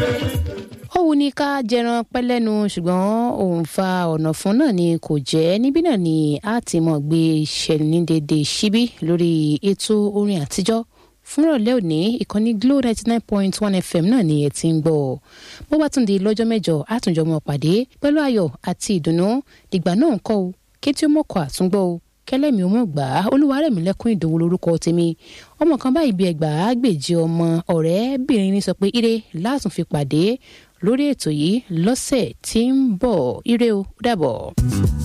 ó wù ní ká jẹran pẹ́ lẹ́nu ṣùgbọ́n òun fa ọ̀nà fún náà ni kò jẹ́ níbí náà ni a ti mọ̀ gbé ìṣẹ̀lẹ̀ ní dédé síbí lórí ètò orin àtijọ́ fúnrọ̀lẹ́ òní ìkànnì Glo 99.1 FM náà ni ẹ ti ń gbọ́ bó bá tún di lọ́jọ́ mẹ́jọ àtúnjọ mọ́ pàdé pẹ̀lú ayọ̀ àti ìdùnnú dìgbà náà ń kọ́ o kétí ó mọ̀kọ́ àtúngbọ́ o kẹlẹ́mi ọmọ gbà á Olúwarẹ̀mílẹ́kùn Ìdòwú lórúkọ tèmi ọmọ kan báyìí bí ẹgbàá gbèjì ọmọ ọ̀rẹ́bìnrin ní sọ pé ire látún fi pàdé lórí ètò yìí lọ́sẹ̀ tí ń bọ̀ ire o dàbọ̀.